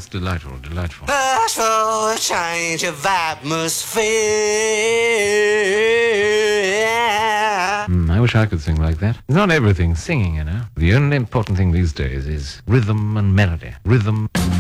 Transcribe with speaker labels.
Speaker 1: That's delightful, delightful.
Speaker 2: Ask for a change of atmosphere.
Speaker 1: I wish I could sing like that. Not everything singing, you know. The only important thing these days is rhythm and melody. Rhythm